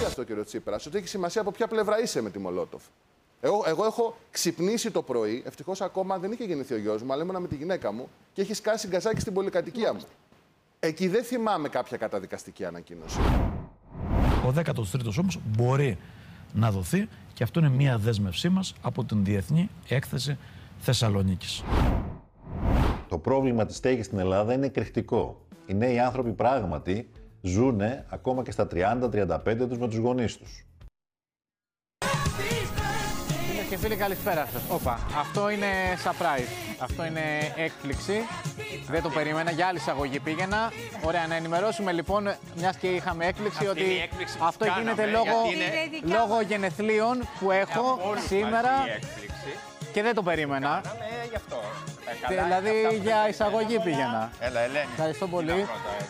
σημασία στο κύριο Τσίπρα, ότι έχει σημασία από ποια πλευρά είσαι με τη Μολότοφ. Εγώ έχω ξυπνήσει το πρωί, ευτυχώς ακόμα δεν είχε γεννηθεί ο γιος μου, αλλά ήμουνα με τη γυναίκα μου και έχει σκάσει γκαζάκι στην πολυκατοικία μου. Εκεί δεν θυμάμαι κάποια καταδικαστική ανακοίνωση. Ο 13ος όμως μπορεί να δοθεί και αυτό είναι μία δέσμευσή μας από την Διεθνή Έκθεση Θεσσαλονίκης. Το πρόβλημα της στέγης στην Ελλάδα είναι εκρηκτικό. Οι νέοι άνθρωποι πράγματι ζουνε ακόμα και στα 30-35 τους με τους γονείς τους. Φίλες και φίλοι, καλησπέρα σας. Όπα, αυτό είναι surprise. Αυτό είναι έκπληξη. Δεν το περίμενα, για άλλη εισαγωγή πήγαινα. Ωραία, να ενημερώσουμε λοιπόν, μιας και είχαμε έκπληξη, αυτή ότι αυτό γίνεται λόγω γενεθλίων που έχω σήμερα. Και δεν το περίμενα. Γι' αυτό. Δηλαδή για εισαγωγή πήγαινα. Έλα, Ελένη. Ευχαριστώ πολύ.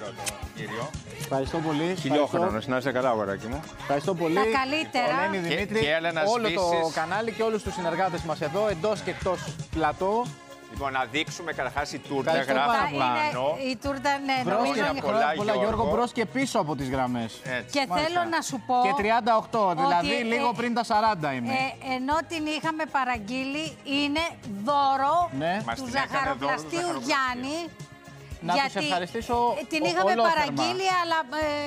Ευχαριστώ πολύ. Χιλιόχρονος, να είσαι καλά, αγοράκι μου. Ευχαριστώ πολύ. Τα καλύτερα. Ελένη, Δημήτρη, όλο το κανάλι και όλους τους συνεργάτες μας εδώ, εντός και εκτός πλατό. Λοιπόν, να δείξουμε καταρχάς η τούρτα, Ευχαριστώ γράφει πάρα πάνω. Η τούρτα, ναι, Μπρος νομίζω. και πολλά, Γιώργο, μπρος και πίσω από τις γραμμές. Και θέλω να σου πω. Και 38, δηλαδή ότι, λίγο πριν τα 40 είμαι. Ενώ την είχαμε παραγγείλει, είναι δώρο του ζαχαροπλαστείου Γιάννη. Να τους ευχαριστήσω την είχαμε παραγγείλει, αλλά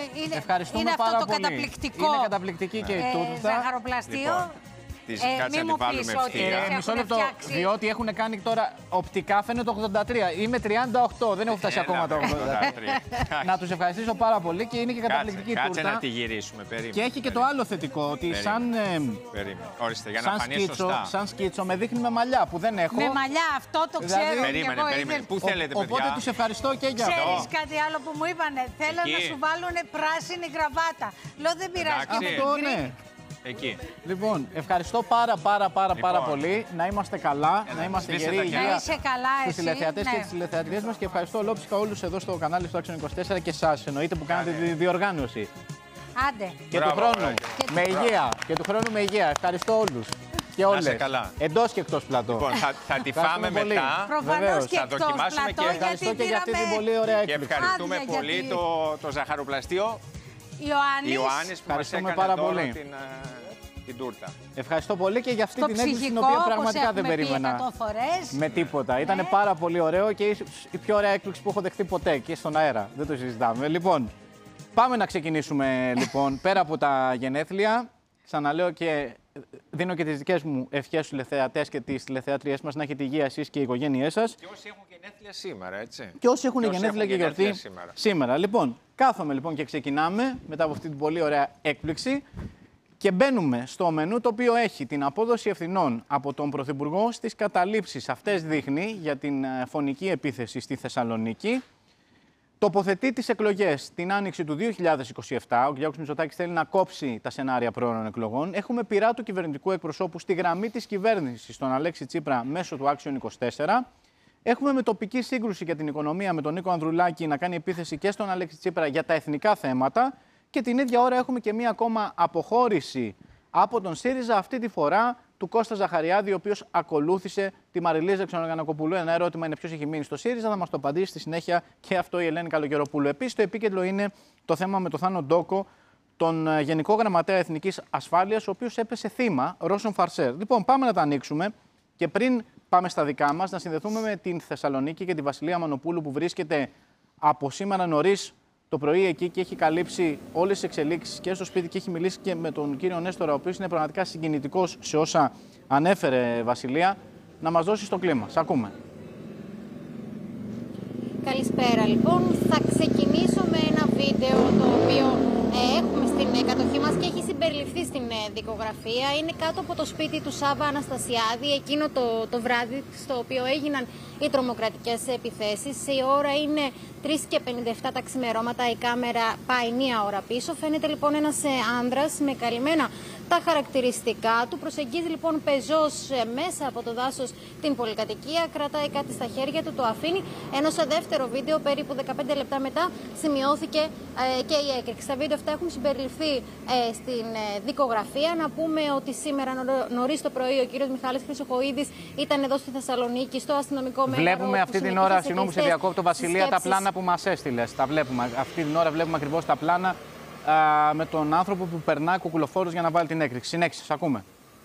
είναι αυτό το καταπληκτικό. Είναι καταπληκτική και η τούρτα. Ζαχαροπλαστείο. Κάτσε να τη βάλουμε ευθεία. Μισό λεπτό, διότι έχουν κάνει τώρα οπτικά, φαίνεται το 83. Είμαι 38, δεν έχω φτάσει ακόμα το 83. Να τους ευχαριστήσω πάρα πολύ και είναι και καταπληκτική τούρτα. Κάτσε να τη γυρίσουμε, περίμενε. Και έχει και το άλλο θετικό, ότι Ορίστε, για να φανεί σωστά. Σαν σκίτσο με δείχνει με μαλλιά που δεν έχω. Με μαλλιά, αυτό το ξέρω. Περίμενε. Πού θέλετε, παιδιά. Οπότε τους ευχαριστώ και για αυτό. Ξέρεις κάτι άλλο που μου είπανε? Θέλω να σου βάλουν πράσινη γραβάτα. Λέω δεν πειράζει. Εκεί. Λοιπόν, ευχαριστώ πάρα πολύ. Να είμαστε καλά, να είμαστε γεροί υγεία. Να είσαι καλά στους τηλεθεατές και τις τηλεθεατρίες μας και ευχαριστώ ολόψυχα όλους εδώ στο κανάλι στο Action 24 και εσάς εννοείται που κάνετε τη διοργάνωση. Άντε. Και του χρόνου με υγεία. Και του χρόνου με υγεία. Ευχαριστώ όλους. Και όλες. Εντός και εκτός πλατό. Λοιπόν, θα τη φάμε μετά. Προφανώς και θα δοκιμάσουμε και ευχαριστώ και για αυτή την πολύ ωραία έκπληξη. Και ευχαριστούμε πολύ το ζαχαροπλαστείο Ιωάννης που μας έκανε τώρα την τούρτα. Ευχαριστώ πολύ και για αυτή την έκπληξη την οποία πραγματικά δεν περίμενα με τίποτα. Ήταν πάρα πολύ ωραίο και η πιο ωραία έκπληξη που έχω δεχτεί ποτέ και στον αέρα. Δεν το συζητάμε. Λοιπόν, πάμε να ξεκινήσουμε λοιπόν πέρα από τα γενέθλια. Ξαναλέω και δίνω και τις δικές μου ευχές στους τηλεθεατές και τις τηλεθεατριές μας να έχετε υγεία εσείς και οι οικογένειές σας. Και όσοι έχουν γενέθλια σήμερα, έτσι. Και όσοι έχουν γενέθλια και γιορτή σήμερα. Λοιπόν, κάθομαι λοιπόν και ξεκινάμε μετά από αυτή την πολύ ωραία έκπληξη και μπαίνουμε στο μενού το οποίο έχει την απόδοση ευθυνών από τον Πρωθυπουργό στις καταλήψεις. Αυτές δείχνει για την φωνική επίθεση στη Θεσσαλονίκη. Τοποθετεί τις εκλογές την άνοιξη του 2027. Ο Κυριάκος Μητσοτάκης θέλει να κόψει τα σενάρια πρόωρων εκλογών. Έχουμε πειρά του κυβερνητικού εκπροσώπου στη γραμμή της κυβέρνησης, τον Αλέξη Τσίπρα, μέσω του Action 24. Έχουμε με τοπική σύγκρουση για την οικονομία με τον Νίκο Ανδρουλάκη να κάνει επίθεση και στον Αλέξη Τσίπρα για τα εθνικά θέματα. Και την ίδια ώρα έχουμε και μία ακόμα αποχώρηση από τον ΣΥΡΙΖΑ, αυτή τη φορά του Κώστα Ζαχαριάδη, ο οποίος ακολούθησε τη Μαριλίζα Ξενογιαννακοπούλου. Ένα ερώτημα είναι ποιος έχει μείνει στο ΣΥΡΙΖΑ, θα μας το απαντήσει στη συνέχεια και αυτό η Ελένη Καλογεροπούλου. Επίσης, το επίκεντρο είναι το θέμα με τον Θάνο Ντόκο, τον Γενικό Γραμματέα Εθνικής Ασφάλειας, ο οποίος έπεσε θύμα Ρώσων φαρσέρ. Λοιπόν, πάμε να τα ανοίξουμε και πριν πάμε στα δικά μας, να συνδεθούμε με την Θεσσαλονίκη και τη Βασιλεία Μανοπούλου που βρίσκεται από σήμερα νωρίς το πρωί εκεί και έχει καλύψει όλες τις εξελίξεις και στο σπίτι και έχει μιλήσει και με τον κύριο Νέστορα, ο οποίος είναι πραγματικά συγκινητικός σε όσα ανέφερε, Βασιλεία, να μας δώσει το κλίμα. Σ' ακούμε. Καλησπέρα λοιπόν. Θα ξεκινήσω με ένα βίντεο το οποίο έχουμε στην κατοχή μας και έχει συμπεριληφθεί στην δικογραφία. Είναι κάτω από το σπίτι του Σάβα Αναστασιάδη, εκείνο το βράδυ στο οποίο έγιναν οι τρομοκρατικές επιθέσεις. Η ώρα είναι 3:57 τα ξημερώματα, η κάμερα πάει μία ώρα πίσω. Φαίνεται λοιπόν ένας άνδρας με καλυμμένα τα χαρακτηριστικά του. Προσεγγίζει λοιπόν πεζός μέσα από το δάσος την πολυκατοικία, κρατάει κάτι στα χέρια του, το αφήνει. Ενώ σε δεύτερο βίντεο, περίπου 15 λεπτά μετά, σημειώθηκε και η έκρηξη. Τα βίντεο αυτά έχουν συμπεριληφθεί στην δικογραφία. Να πούμε ότι σήμερα νωρίς το πρωί ο κύριος Μιχάλης Χρυσοχοΐδης ήταν εδώ στη Θεσσαλονίκη, στο αστυνομικό μέγαρο. Βλέπουμε αυτή την ώρα, συγγνώμη σε διακόπτω, Βασιλεία, τα πλάνα που μας έστειλες. Τα βλέπουμε. Αυτή την ώρα βλέπουμε ακριβώς τα πλάνα με τον άνθρωπο που περνά κουκουλοφόρος για να βάλει την έκρηξη. Συνέχισε, σας ακούμε.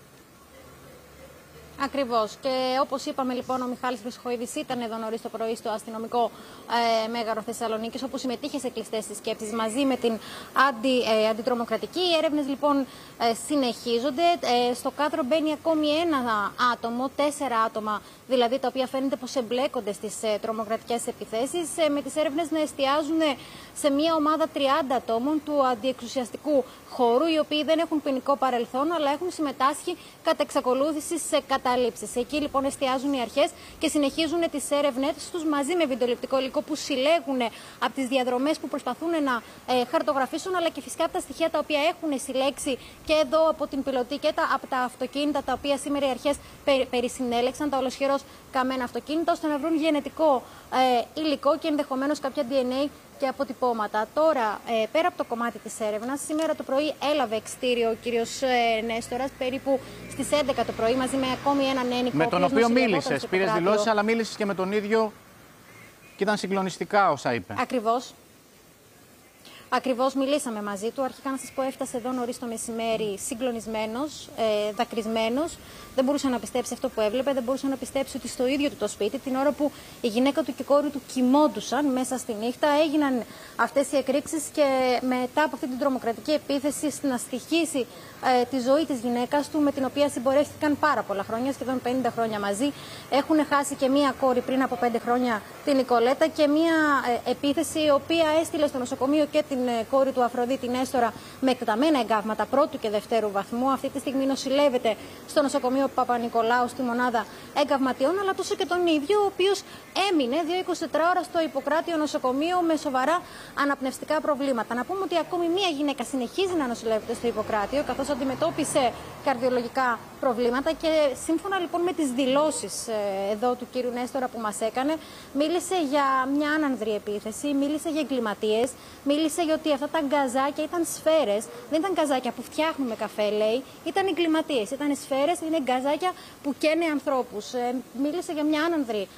Ακριβώς. Και όπως είπαμε, λοιπόν, ο Μιχάλης Χρυσοχοίδης ήταν εδώ νωρίς το πρωί στο αστυνομικό μέγαρο Θεσσαλονίκης, όπου συμμετείχε σε κλειστές συσκέψεις μαζί με την αντιτρομοκρατική. Οι έρευνες, λοιπόν, συνεχίζονται. Στο κάδρο μπαίνει ακόμη ένα άτομο, 4 άτομα δηλαδή, τα οποία φαίνεται πως εμπλέκονται στις τρομοκρατικές επιθέσεις, με τις έρευνες να εστιάζουν σε μια ομάδα 30 ατόμων του αντιεξουσιαστικού χώρου, οι οποίοι δεν έχουν ποινικό παρελθόν, αλλά έχουν συμμετάσχει κατά εξακολούθηση σε καταλήψεις. Εκεί λοιπόν εστιάζουν οι αρχές και συνεχίζουν τις έρευνες τους μαζί με βιντεοληπτικό υλικό που συλλέγουν από τις διαδρομές που προσπαθούν να χαρτογραφήσουν, αλλά και φυσικά από τα στοιχεία τα οποία έχουν συλλέξει και εδώ από την πιλωτή και από τα αυτοκίνητα τα οποία σήμερα οι αρχές περισυνέλεξαν, τα ολοσχερώς καμένα αυτοκίνητα, ώστε να βρουν γενετικό υλικό και ενδεχομένως κάποια DNA και αποτυπώματα. Τώρα, πέρα από το κομμάτι της έρευνας, σήμερα το πρωί έλαβε εξτήριο ο κύριος Νέστορας περίπου στις 11 το πρωί μαζί με ακόμη έναν ένικο. Με τον οποίο μίλησες, πήρες δηλώσεις, αλλά μίλησες και με τον ίδιο και ήταν συγκλονιστικά όσα είπε. Ακριβώς μιλήσαμε μαζί του. Αρχικά να σας πω, έφτασε εδώ νωρίς το μεσημέρι συγκλονισμένος, δακρυσμένος. Δεν μπορούσε να πιστέψει αυτό που έβλεπε, δεν μπορούσε να πιστέψει ότι στο ίδιο του το σπίτι, την ώρα που η γυναίκα του και η κόρη του κοιμόντουσαν μέσα στη νύχτα, έγιναν αυτές οι εκρήξεις και μετά από αυτή την τρομοκρατική επίθεση να στοιχήσει τη ζωή της γυναίκας του, με την οποία συμπορεύτηκαν πάρα πολλά χρόνια, σχεδόν 50 χρόνια μαζί. Έχουν χάσει και μία κόρη πριν από 5 χρόνια, την Νικολέτα, και μία επίθεση η οποία έστειλε στο νοσοκομείο και την κόρη του Αφροδίτη Νέστορα με εκταμένα εγκάβματα πρώτου και δευτέρου βαθμού. Αυτή τη στιγμή νοσηλεύεται στο νοσοκομείο Παπα-Νικολάου στη μονάδα εγκαυματιών, αλλά τόσο και τον ίδιο, ο οποίος έμεινε 2-24 ώρα στο Ιπποκράτιο νοσοκομείο με σοβαρά αναπνευστικά προβλήματα. Να πούμε ότι ακόμη μία γυναίκα συνεχίζει να νοσηλεύεται στο Ιπποκράτιο, καθώς αντιμετώπισε καρδιολογικά προβλήματα, και σύμφωνα λοιπόν με τις δηλώσεις εδώ του κύριου Νέστορα που μας έκανε, μίλησε για μια άνανδρη επίθεση, μίλησε για εγκληματίες, μίλησε για ότι αυτά τα γκαζάκια ήταν σφαίρες, δεν ήταν γκαζάκια που φτιάχνουμε καφέ, λέει, ήταν εγκληματίες, ήταν σφαίρες, είναι γκαζάκια που καίνε ανθρώπους. Μίλησε για μια άνανδρη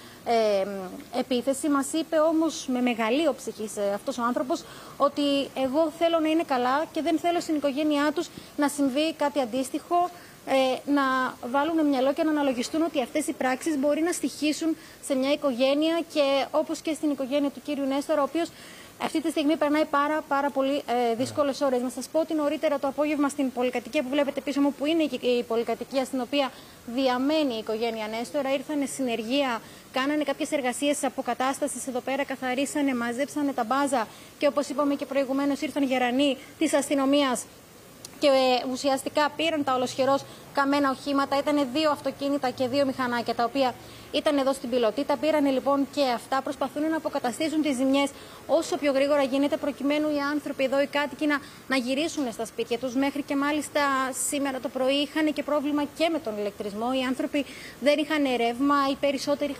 επίθεση. Μας είπε όμως με μεγαλείο ψυχής αυτός ο άνθρωπος ότι εγώ θέλω να είναι καλά και δεν θέλω στην οικογένειά τους να συμβεί κάτι αντίστοιχο, να βάλουν μυαλό και να αναλογιστούν ότι αυτές οι πράξεις μπορεί να στοιχήσουν σε μια οικογένεια, και όπως και στην οικογένεια του κύριου Νέστορα, ο οποίος αυτή τη στιγμή περνάει πάρα πολύ δύσκολες ώρες. Να σας πω ότι νωρίτερα το απόγευμα στην πολυκατοικία που βλέπετε πίσω μου, που είναι η πολυκατοικία στην οποία διαμένει η οικογένεια Νέστορα, ήρθανε συνεργεία, κάνανε κάποιες εργασίες αποκατάστασης εδώ πέρα, καθαρίσανε, μαζέψανε τα μπάζα, και όπως είπαμε και προηγουμένως ήρθαν γερανοί της αστυνομίας και ουσιαστικά πήραν τα ολοσχερώς καμένα οχήματα. Ήταν 2 αυτοκίνητα και 2 μηχανάκια τα οποία ήταν εδώ στην πιλωτή. Τα πήρανε λοιπόν και αυτά. Προσπαθούν να αποκαταστήσουν τις ζημιές όσο πιο γρήγορα γίνεται, προκειμένου οι άνθρωποι εδώ, οι κάτοικοι, να γυρίσουν στα σπίτια τους. Μέχρι και μάλιστα σήμερα το πρωί είχαν και πρόβλημα και με τον ηλεκτρισμό. Οι άνθρωποι δεν είχαν ρεύμα. Οι περισσότεροι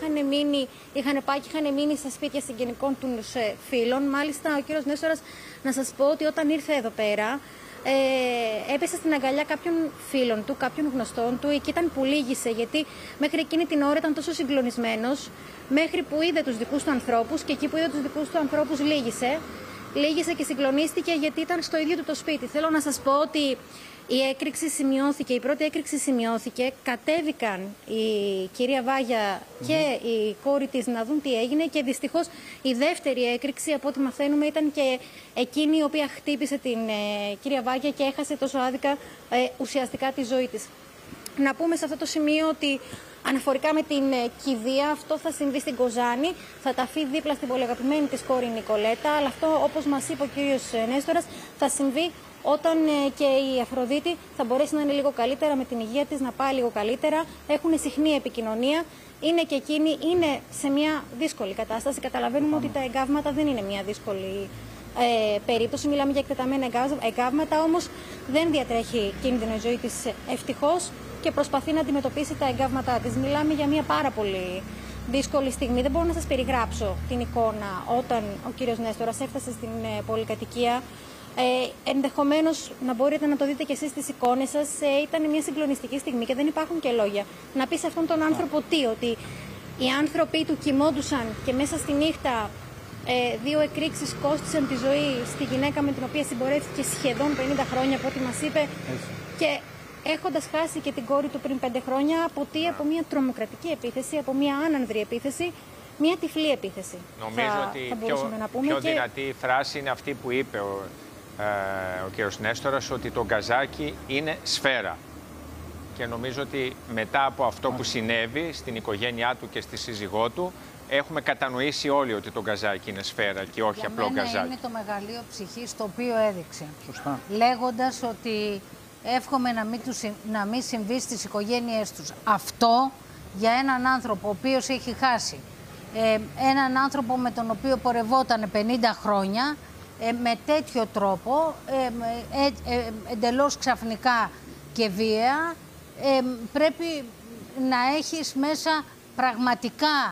είχαν μείνει στα σπίτια συγγενικών του φίλων. Μάλιστα, ο κύριος Νέστορας, να σας πω ότι όταν ήρθε εδώ πέρα, έπεσε στην αγκαλιά κάποιων φίλων του, κάποιων γνωστών του, και ήταν που λύγησε, γιατί μέχρι εκείνη την ώρα ήταν τόσο συγκλονισμένος, μέχρι που είδε τους δικούς του ανθρώπους, και εκεί που είδε τους δικούς του ανθρώπους λύγησε και συγκλονίστηκε, γιατί ήταν στο ίδιο του το σπίτι. Θέλω να σας πω ότι η έκρηξη σημειώθηκε, η πρώτη έκρηξη σημειώθηκε, κατέβηκαν η κυρία Βάγια και η κόρη της να δουν τι έγινε, και δυστυχώς η δεύτερη έκρηξη, από ό,τι μαθαίνουμε, ήταν και εκείνη η οποία χτύπησε την κυρία Βάγια και έχασε τόσο άδικα ουσιαστικά τη ζωή της. Να πούμε σε αυτό το σημείο ότι αναφορικά με την κηδεία, αυτό θα συμβεί στην Κοζάνη, θα ταφεί δίπλα στην πολύ αγαπημένη της κόρη Νικολέτα, αλλά αυτό, όπως μας είπε ο κύριος Νέστορας, θα συμβεί όταν και η Αφροδίτη θα μπορέσει να είναι λίγο καλύτερα με την υγεία της, να πάει λίγο καλύτερα. Έχουν συχνή επικοινωνία. Είναι και εκείνη, είναι σε μια δύσκολη κατάσταση. Καταλαβαίνουμε ότι τα εγκάβματα δεν είναι μια δύσκολη περίπτωση. Μιλάμε για εκτεταμένα εγκάβματα, όμως δεν διατρέχει κίνδυνο η ζωή της ευτυχώς και προσπαθεί να αντιμετωπίσει τα εγκάβματά της. Μιλάμε για μια πάρα πολύ δύσκολη στιγμή. Δεν μπορώ να σας περιγράψω την εικόνα όταν ο κύριος Νέστορας έφτασε στην πολυκατοικία. Ενδεχομένως να μπορείτε να το δείτε και εσείς στις εικόνες σας. Ήταν μια συγκλονιστική στιγμή και δεν υπάρχουν και λόγια. Να πει σε αυτόν τον άνθρωπο ότι οι άνθρωποι του κοιμόντουσαν και μέσα στη νύχτα 2 εκρήξεις κόστησαν τη ζωή στη γυναίκα με την οποία συμπορεύτηκε σχεδόν 50 χρόνια, από ό,τι μας είπε. Και έχοντας χάσει και την κόρη του πριν 5 χρόνια, από μια τρομοκρατική επίθεση, από μια άνανδρη επίθεση, μια τυφλή επίθεση. Νομίζω ότι η πιο δυνατή φράση είναι αυτή που είπε ο κ. Νέστορας, ότι το γκαζάκι είναι σφαίρα. Και νομίζω ότι μετά από αυτό που συνέβη στην οικογένειά του και στη σύζυγό του, έχουμε κατανοήσει όλοι ότι το γκαζάκι είναι σφαίρα και όχι απλό γκαζάκι. Είναι το μεγαλείο ψυχής το οποίο έδειξε. Σωστά. Λέγοντας ότι εύχομαι να μην συμβεί στις οικογένειές τους. Αυτό για έναν άνθρωπο ο οποίος έχει χάσει έναν άνθρωπο με τον οποίο πορευόταν 50 χρόνια με τέτοιο τρόπο, εντελώς ξαφνικά και βία, πρέπει να έχεις μέσα πραγματικά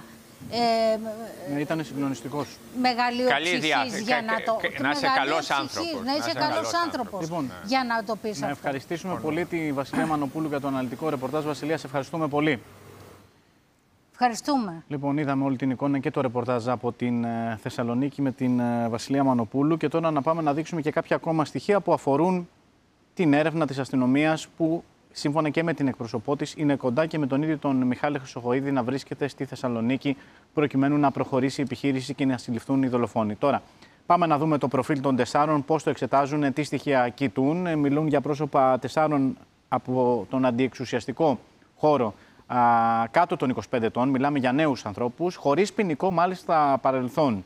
ήταν συγκλονιστικός. Μεγαλείο ψυχής για να το... Να είσαι καλός άνθρωπος. Να είσαι καλός άνθρωπος λοιπόν, για να το πεις αυτό. Να ευχαριστήσουμε πολύ τη Βασιλεία Μανοπούλου για το αναλυτικό ρεπορτάζ. Βασιλεία, σε ευχαριστούμε πολύ. Ευχαριστούμε. Λοιπόν, είδαμε όλη την εικόνα και το ρεπορτάζ από την Θεσσαλονίκη με την Βασιλεία Μανοπούλου και τώρα να πάμε να δείξουμε και κάποια ακόμα στοιχεία που αφορούν την έρευνα της αστυνομίας που σύμφωνα και με την εκπροσωπό της είναι κοντά και με τον ίδιο τον Μιχάλη Χρυσοχοΐδη να βρίσκεται στη Θεσσαλονίκη προκειμένου να προχωρήσει η επιχείρηση και να συλληφθούν οι δολοφόνοι. Τώρα, πάμε να δούμε το προφίλ των 4, πώς το εξετάζουν, τι στοιχεία κοιτούν. Μιλούν για πρόσωπα 4 από τον αντιεξουσιαστικό χώρο κάτω των 25 ετών. Μιλάμε για νέους ανθρώπους, χωρίς ποινικό μάλιστα παρελθόν.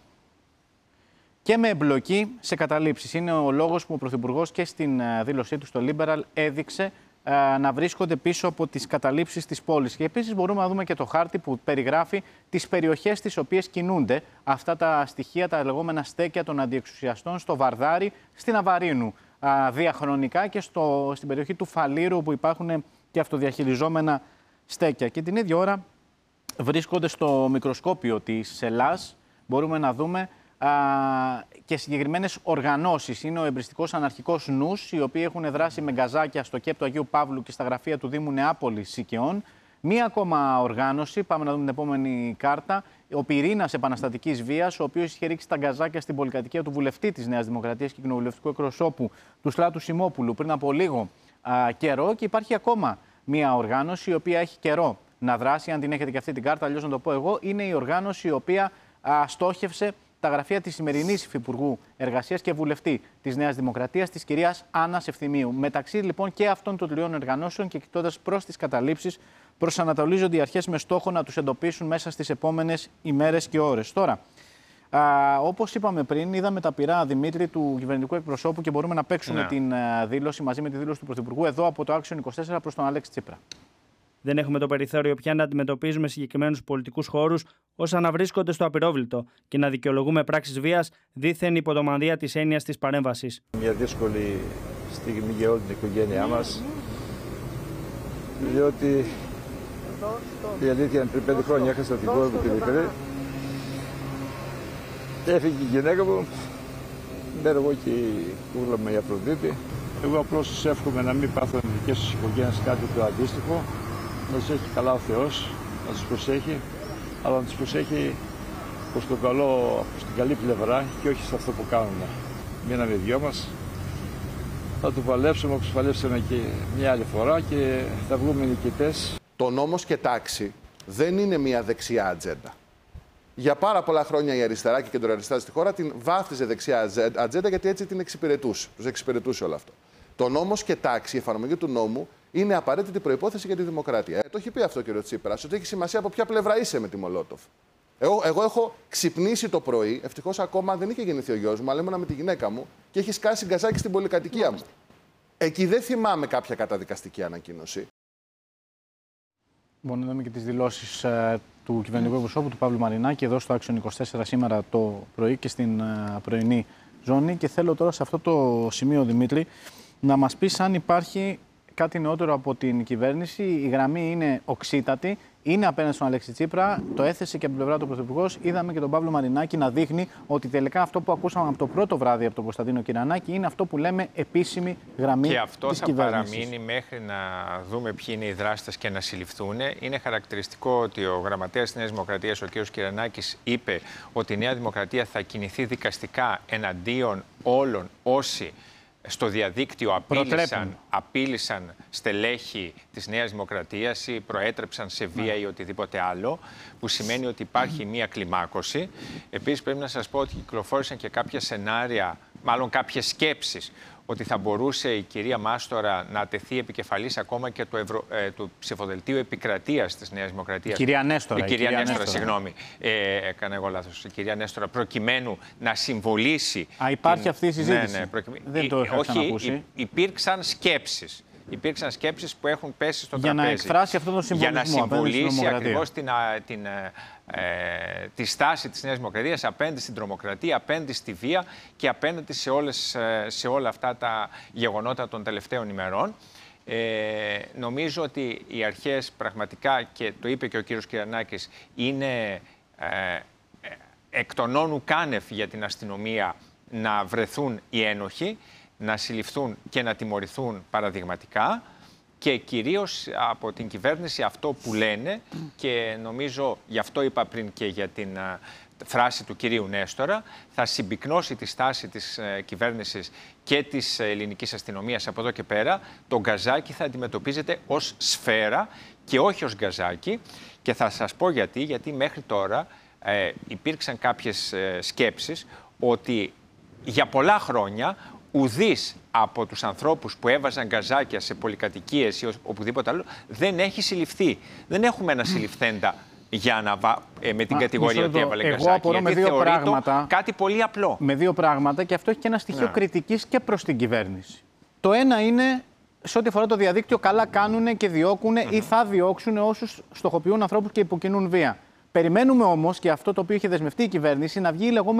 Και με εμπλοκή σε καταλήψεις. Είναι ο λόγος που ο Πρωθυπουργός και στην δήλωσή του στο Liberal έδειξε να βρίσκονται πίσω από τις καταλήψεις της πόλης. Και επίσης μπορούμε να δούμε και το χάρτη που περιγράφει τις περιοχές στις οποίες κινούνται αυτά τα στοιχεία, τα λεγόμενα στέκια των αντιεξουσιαστών στο Βαρδάρι, στην Αβαρίνου, διαχρονικά και στην περιοχή του Φαλήρου που υπάρχουν και αυτοδιαχειριζόμενα στέκια. Και την ίδια ώρα βρίσκονται στο μικροσκόπιο της Ελλάς. Μπορούμε να δούμε και συγκεκριμένες οργανώσεις. Είναι ο Εμπριστικός Αναρχικός Νους, οι οποίοι έχουν δράσει με γκαζάκια στο ΚΕΠ του Αγίου Παύλου και στα γραφεία του Δήμου Νεάπολης Σικαιών. Μία ακόμα οργάνωση, πάμε να δούμε την επόμενη κάρτα, ο Πυρήνας Επαναστατικής Βίας, ο οποίος είχε ρίξει τα γκαζάκια στην πολυκατοικία του βουλευτή της Νέας Δημοκρατίας και κοινοβουλευτικού εκπροσώπου του Σλάτου Σιμόπουλου πριν από λίγο καιρό. Και υπάρχει ακόμα μία οργάνωση, η οποία έχει καιρό να δράσει. Αν την έχετε και αυτή την κάρτα, αλλιώς να το πω εγώ, είναι η οργάνωση η οποία στόχευσε τα γραφεία της σημερινής Υφυπουργού Εργασίας και βουλευτή της Νέας Δημοκρατίας, της κυρίας Άννας Ευθυμίου. Μεταξύ λοιπόν και αυτών των 3 οργανώσεων και κοιτώντας προς τις καταλήψεις, προσανατολίζονται οι αρχές με στόχο να τους εντοπίσουν μέσα στις επόμενες ημέρες και ώρες. Τώρα, όπως είπαμε πριν, είδαμε τα πειρά, Δημήτρη, του κυβερνητικού εκπροσώπου και μπορούμε να παίξουμε την δήλωση μαζί με τη δήλωση του Πρωθυπουργού εδώ από το Action 24 προς τον Αλέξη Τσίπρα. Δεν έχουμε το περιθώριο πια να αντιμετωπίζουμε συγκεκριμένους πολιτικούς χώρους ως να βρίσκονται στο απειρόβλητο και να δικαιολογούμε πράξεις βίας δήθεν υπό το μανδύα της έννοιας της παρέμβασης. Μια δύσκολη στιγμή για όλη την οικογένειά μας, διότι η αλήθεια είναι πριν 5 χρόνια έχασα την κόρη μου τη μικρή. Έφυγε η γυναίκα μου, μένω εγώ και η κούρλα με η Αφροδίτη. Εγώ απλώς τους εύχομαι να μην πάθουν οι δικές τους οικογένειες κάτι το αντίστοιχο. Να τους έχει καλά ο Θεός, να τους προσέχει, αλλά να τους προσέχει προς το καλό, προς την καλή πλευρά και όχι σε αυτό που κάνουμε. Μείναμε οι δυο μας, θα το παλέψουμε όπως παλέψαμε και μια άλλη φορά και θα βγούμε νικητές. Το νόμος και τάξη δεν είναι μια δεξιά ατζέντα. Για πάρα πολλά χρόνια η αριστερά και η κεντροαριστερά στη χώρα την βάφτιζε δεξιά ατζέντα γιατί έτσι την εξυπηρετούσε. Τους εξυπηρετούσε όλο αυτό. Το νόμος και τάξη, η εφαρμογή του νόμου, είναι απαραίτητη προϋπόθεση για τη δημοκρατία. Το έχει πει αυτό ο κ. Τσίπρας, ότι έχει σημασία από ποια πλευρά είσαι με τη Μολότοφ. Εγώ έχω ξυπνήσει το πρωί, ευτυχώς ακόμα δεν είχε γεννηθεί ο γιος μου, αλλά ήμουνα με τη γυναίκα μου και έχει σκάσει γκαζάκι στην πολυκατοικία μου. Εκεί δεν θυμάμαι κάποια καταδικαστική ανακοίνωση. Μπορούμε να δούμε και τις δηλώσεις του κυβερνητικού εκπροσώπου του Παύλου Μαρινάκη εδώ στο Action 24 σήμερα το πρωί και στην πρωινή ζώνη. Και θέλω τώρα σε αυτό το σημείο, Δημήτρη, να μας πεις αν υπάρχει κάτι νεότερο από την κυβέρνηση. Η γραμμή είναι οξύτατη. είναι απέναντι στον Αλέξη Τσίπρα. Το έθεσε και από την πλευρά του Πρωθυπουργός. Είδαμε και τον Παύλο Μαρινάκη να δείχνει ότι τελικά αυτό που ακούσαμε από το πρώτο βράδυ από τον Κωνσταντίνο Κυρανάκη είναι αυτό που λέμε επίσημη γραμμή της κυβέρνησης. Και αυτό θα παραμείνει μέχρι να δούμε ποιοι είναι οι δράστες και να συλληφθούν. Είναι χαρακτηριστικό ότι ο γραμματέας της Νέας Δημοκρατίας, ο κ. Κυρανάκης, είπε ότι η Νέα Δημοκρατία θα κινηθεί εναντίον όλων όσοι στο διαδίκτυο απείλησαν στελέχη της Νέας Δημοκρατίας ή προέτρεψαν σε βία ή οτιδήποτε άλλο, που σημαίνει ότι υπάρχει μία κλιμάκωση. Επίσης πρέπει να σας πω ότι κυκλοφόρησαν και κάποια σενάρια, μάλλον κάποιες σκέψεις, ότι θα μπορούσε η κυρία Μάστορα να τεθεί επικεφαλής ακόμα και του ψηφοδελτίου επικρατείας της Νέας Δημοκρατίας. Η κυρία Νέστορα. Η κυρία Νέστορα, συγγνώμη. Έκανα εγώ λάθος. Η κυρία Νέστορα, προκειμένου να συμβολήσει. Υπάρχει αυτή η συζήτηση. Ναι, δεν το είχα ξανακούσει. Υπήρξαν σκέψεις. Υπήρξαν σκέψεις που έχουν πέσει στο τραπέζι. Για να εκφράσει αυτόν τον συμβολισμό. Για να συμβολήσει ακριβώς τη στάση της Νέας Δημοκρατίας απέναντι στην τρομοκρατία, απέναντι στη βία και απέναντι σε όλα αυτά τα γεγονότα των τελευταίων ημερών. Νομίζω ότι οι αρχές πραγματικά, και το είπε και ο κύριος Κυρανάκης, είναι εκ των όνου κάνευ για την αστυνομία να βρεθούν οι ένοχοι, να συλληφθούν και να τιμωρηθούν παραδειγματικά, και κυρίως από την κυβέρνηση αυτό που λένε, και νομίζω γι' αυτό είπα πριν και για την φράση του κυρίου Νέστορα, θα συμπυκνώσει τη στάση της κυβέρνησης και της ελληνικής αστυνομίας από εδώ και πέρα. Το γκαζάκι θα αντιμετωπίζεται ως σφαίρα και όχι ως γκαζάκι, και θα σας πω γιατί μέχρι τώρα υπήρξαν κάποιες σκέψεις ότι για πολλά χρόνια ουδής από τους ανθρώπους που έβαζαν γκαζάκια σε πολυκατοικίες ή οπουδήποτε άλλο δεν έχει συλληφθεί. Δεν έχουμε ένα συλληφθέντα με την κατηγορία ότι έβαλε γκαζάκι. Εγώ απορώ με δύο πράγματα. Κάτι πολύ απλό. Με δύο πράγματα, και αυτό έχει και ένα στοιχείο κριτικής και προς την κυβέρνηση. Το ένα είναι, σε ό,τι αφορά το διαδίκτυο, καλά κάνουν και διώκουν ή θα διώξουν όσους στοχοποιούν ανθρώπους και υποκινούν βία. Περιμένουμε όμως, και αυτό το οποίο είχε δεσμευτεί η κυβέρνηση, να βγει η λεγόμενη